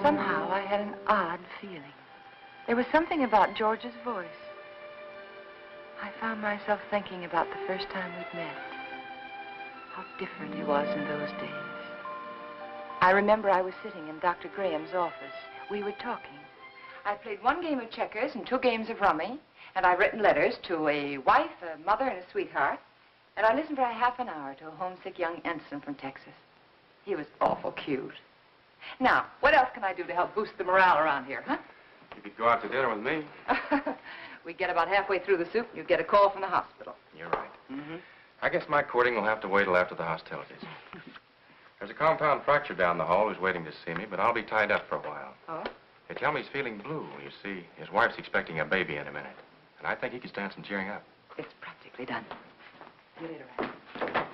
Somehow I had an odd feeling. There was something about George's voice. I found myself thinking about the first time we'd met. How different he was in those days. I remember I was sitting in Dr. Graham's office. We were talking. I played 1 game of checkers and 2 games of rummy, and I've written letters to a wife, a mother, and a sweetheart. And I listened for a half an hour to a homesick young ensign from Texas. He was awful cute. Now, what else can I do to help boost the morale around here, huh? You could go out to dinner with me. We get about halfway through the soup, and you get a call from the hospital. You're right. I guess my courting will have to wait till after the hostilities. There's a compound fracture down the hall who's waiting to see me, but I'll be tied up for a while. Oh? They tell me he's feeling blue. You see, his wife's expecting a baby in a minute. And I think he could stand some cheering up. It's practically done. See you later, Ralph.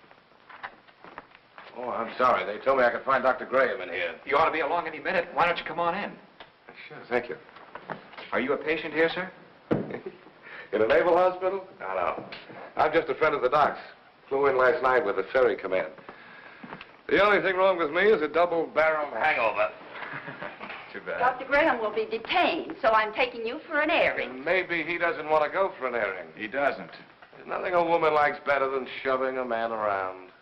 Oh, I'm sorry. They told me I could find Dr. Graham in here. You ought to be along any minute. Why don't you come on in? Sure, thank you. Are you a patient here, sir? In a naval hospital? No. I'm just a friend of the doc's. Flew in last night with the ferry command. The only thing wrong with me is a double-barreled hangover. Too bad. Dr. Graham will be detained, so I'm taking you for an airing. And maybe he doesn't want to go for an airing. He doesn't. There's nothing a woman likes better than shoving a man around.